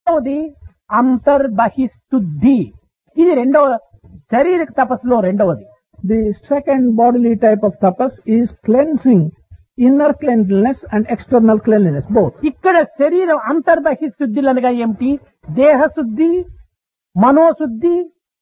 రెండవది అంతర్బహిశుద్ధి. ఇది రెండవ శారీరక తపస్సులో రెండవది. The second bodily type of tapas is cleansing, inner cleanliness and external cleanliness, both. ఇక్కడ శరీరం అంతర్బహిశుద్ధులు అనగా ఏమిటి? దేహశుద్ధి, మనోశుద్ధి,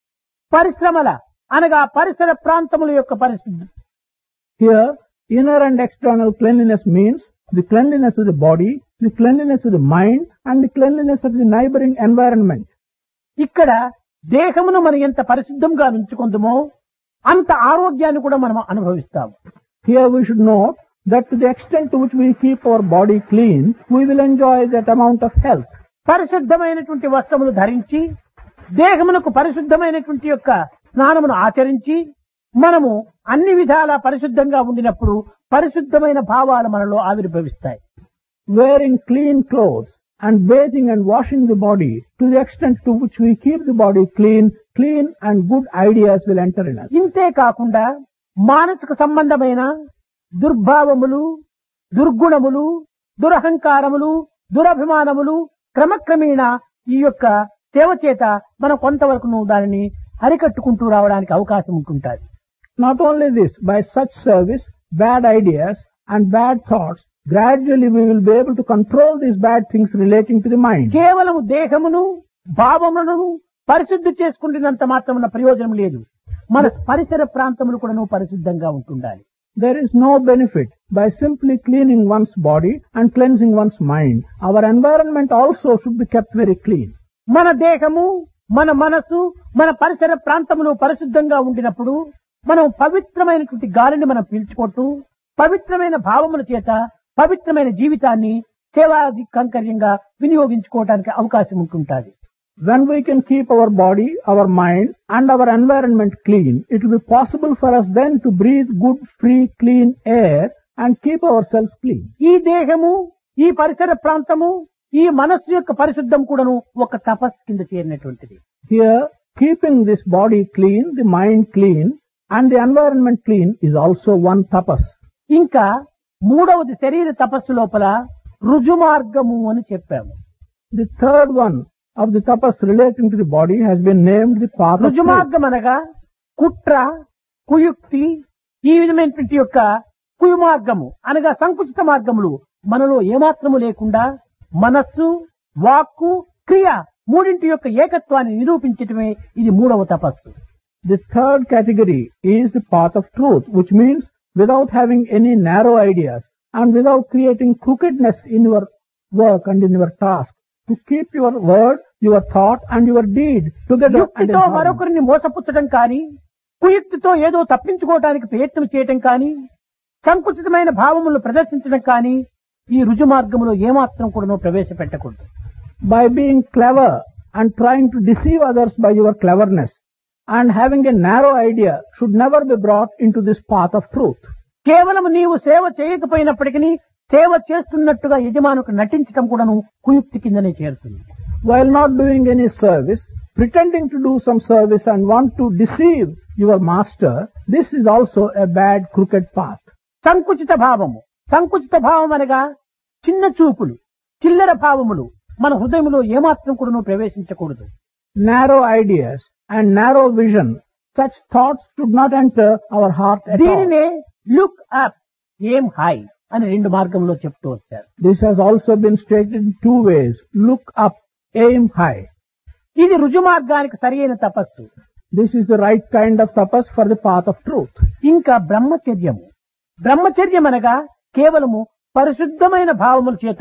పరిశ్రమల అనగా పరిసర ప్రాంతముల యొక్క పరిశుద్ధి. Here, inner and external cleanliness means the cleanliness of the body, the cleanliness of the mind and the cleanliness of the neighboring environment. ఇక్కడ దేహమును మనం ఎంత పరిశుద్ధంగా ఉంచుకుందామో అంత ఆరోగ్యాన్ని కూడా మనం అనుభవిస్తాము. Here we should note that to the extent to which we keep our body clean, we will enjoy that amount of health. పరిశుద్ధమైనటువంటి వస్త్రములు ధరించి దేహమునకు పరిశుద్ధమైనటువంటి యొక్క స్నానమును ఆచరించి మనము అన్ని విధాల పరిశుద్ధంగా ఉండినప్పుడు పరిశుద్ధమైన భావాలు మనలో ఆవిర్భవిస్తాయి. Wearing clean clothes and bathing and washing the body, to the extent to which we keep the body clean and good ideas will enter in us. ఇంతే కాకుండా మానసిక సంబంధమైన దుర్భావములు, దుర్గుణములు, దురహంకారములు, దురభిమానములు క్రమక్రమేణ ఈ యొక్క సేవ చేత మనం కొంతవరకు దానిని అరికట్టుకుంటూ రావడానికి అవకాశం ఉంటుంటుంది. Not only this, by such service, bad ideas and bad thoughts, gradually we will be able to control these bad things relating to the mind. కేవలం దేహమును భావములను పరిశుద్ధి చేసుకుంటున్నంత మాత్రమున ప్రయోజనం లేదు. మన పరిసర ప్రాంతములు కూడా పరిశుద్ధంగా ఉంటుండాలి. There is no benefit by simply cleaning one's body and cleansing one's mind. Our environment also should be kept very clean. మన దేహము, మన మనసు, మన పరిసర ప్రాంతములు పరిశుద్ధంగా ఉండినప్పుడు మనం పవిత్రమైనటువంటి గాలిని మనం పీల్చుకుంటూ పవిత్రమైన భావముల చేత పవిత్రమైన జీవితాన్ని సేవాది కంకర్యంగా వినియోగించుకోవడానికి అవకాశం ఉంటుంటుంది. When we can keep our body, our mind and our environment clean, it will be possible for us then to breathe good, free, clean air and keep ourselves clean. ఈ దేహము, ఈ పరిసర ప్రాంతము, ఈ మనస్సు యొక్క పరిశుద్ధం కూడాను ఒక తపస్సు కింద చేరినటువంటిది. Here, keeping this body clean, the mind clean and the environment clean is also one tapas. ఇంకా మూడవది శరీర తపస్సు లోపల రుజుమార్గము అని చెప్పాము. The third one of the tapas relating to the body has been named the path of truth. రుజుమార్గం అనగా కుట్ర, కుయుక్తి, ఈ విధమైనటువంటి యొక్క కుయుమార్గము అనగా సంకుచిత మార్గములు మనలో ఏమాత్రము లేకుండా మనస్సు, వాక్కు, క్రియ మూడింటి యొక్క ఏకత్వాన్ని నిరూపించటమే ఇది మూడవ తపస్సు. The third category is the path of truth, which means without having any narrow ideas and without creating crookedness in your work and in your task, to keep your word, your thought and your deed together. యుక్తితో మరొకరిని మోసపుచ్చడం కానీ, కుయుక్తితో ఏదో తప్పించుకోవడానికి ప్రయత్నం చేయటం కానీ, సంకుచితమైన భావములను ప్రదర్శించడం కానీ ఈ రుజు మార్గములో ఏమాత్రం కూడా ప్రవేశపెట్టకూడదు. By being clever and trying to deceive others by your cleverness and having a narrow idea should never be brought into this path of truth. కేవలం నీవు సేవ చేయకపోయినప్పటికీ సేవ చేస్తున్నట్టుగా యజమానుకు నటించడం కూడాను కుయుక్తి కిందనే చేరుతుంది. While not doing any service, pretending to do some service and want to deceive your master, this is also a bad crooked path. సంకుచిత భావము, సంకుచిత భావం అనగా చిన్న చూపులు, చిల్లర భావములు మన హృదయంలో ఏమాత్రం కూడా ప్రవేశించకూడదు. Narrow ideas and narrow vision, such thoughts should not enter our heart at all. దీనినే లుక్ అప్, ఎయిమ్ హై అని రెండు మార్గంలో చెప్తూ వచ్చారు. This has also been stated in two ways: look up, aim high. ఇది రుజు మార్గానికి సరియైన తపస్సు. This is the right kind of tapas for the path of truth. ఇంకా బ్రహ్మచర్యము, బ్రహ్మచర్యం అనగా కేవలము పరిశుద్ధమైన భావముల చేత,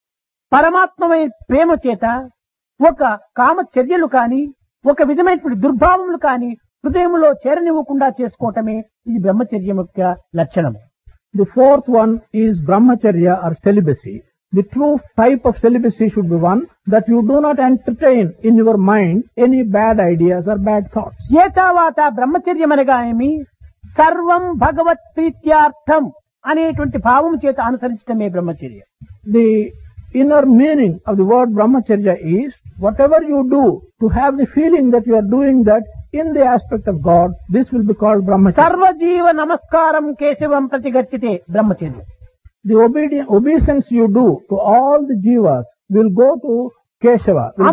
పరమాత్మమైన ప్రేమ చేత ఒక కామచర్యలు కాని, ఒక విధమైనటువంటి దుర్భావములు కాని హృదయంలో చేరనివ్వకుండా చేసుకోవటమే ఇది బ్రహ్మచర్యం యొక్క లక్షణము. The fourth one is brahmacharya or celibacy. The true type of celibacy should be one that you do not entertain in your mind any bad ideas or bad thoughts. ఏతావాత బ్రహ్మచర్యం అనగా ఏమి? సర్వం భగవత్ ప్రీత్యార్థం అనేటువంటి భావం చేత అనుసరించటమే బ్రహ్మచర్య. The inner meaning of the word brahmacharya is whatever you do to have the feeling that you are doing that in the aspect of God, this will be called brahmacharya. సర్వజీవ నమస్కారం కేశవం ప్రతిగచ్చితే బ్రహ్మచర్య. The obeisance you do to all the jivas will go to Keshava.